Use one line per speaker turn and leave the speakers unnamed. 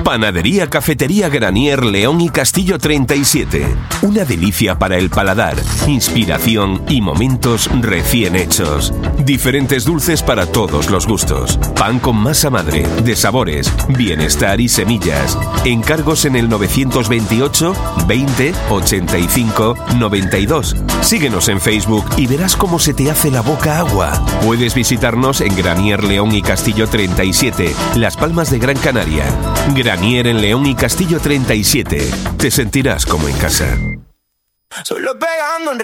Panadería Cafetería Granier León y Castillo 37. Una delicia para el paladar, inspiración y momentos recién hechos. Diferentes dulces para todos los gustos. Pan con masa madre, de sabores, bienestar y semillas. Encargos en el 928 20 85 92. Síguenos en Facebook y verás cómo se te hace la boca agua. Puedes visitarnos en Granier León y Castillo 37, Las Palmas de Gran Canaria. Granier en León y Castillo 37. Te sentirás como en casa.
Solo pegando en